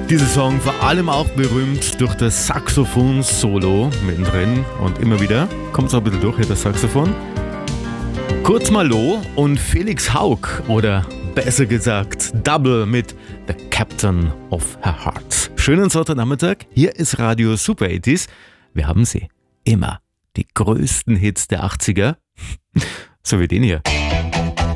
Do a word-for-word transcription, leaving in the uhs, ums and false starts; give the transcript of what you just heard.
Dieser Song vor allem auch berühmt durch das Saxophon-Solo mittendrin und immer wieder kommt es auch ein bisschen durch hier, das Saxophon. Kurz Malo und Felix Haug oder besser gesagt Double mit The Captain of Her Heart. Schönen Sonntagnachmittag, hier ist Radio Super achtziger. Wir haben sie immer, die größten Hits der achtziger, so wie den hier.